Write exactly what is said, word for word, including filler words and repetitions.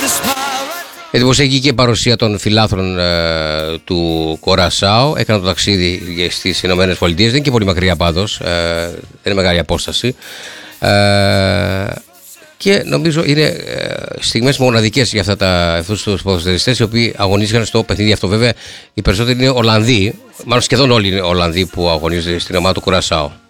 Εντυπωσιακή και η παρουσία των φιλάθρων ε, του Κορασάου. Έκανα το ταξίδι στις Ηνωμένες Πολιτείες, δεν είναι και πολύ μακριά πάντως, ε, δεν είναι μεγάλη απόσταση. Ε, και νομίζω είναι ε, στιγμές μοναδικές για αυτά τα, αυτούς τους ποδοσφαιριστές οι οποίοι αγωνίστηκαν στο παιχνίδι αυτό. Βέβαια, οι περισσότεροι είναι Ολλανδοί, μάλλον σχεδόν όλοι είναι Ολλανδοί που αγωνίζονται στην ομάδα του Κορασάου.